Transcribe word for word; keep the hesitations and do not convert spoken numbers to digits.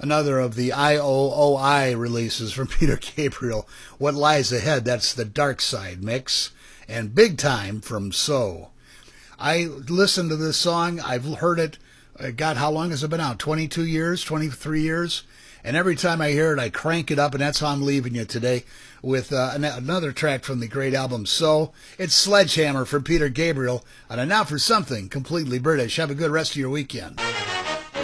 Another of the I O O I releases from Peter Gabriel. What Lies Ahead, that's the Dark Side mix. And Big Time from So. I listened to this song. I've heard it. God, how long has it been out? twenty-two years? twenty-three years? And every time I hear it, I crank it up, and that's how I'm leaving you today with uh, another track from the great album So. It's Sledgehammer from Peter Gabriel. And now for something completely British. Have a good rest of your weekend.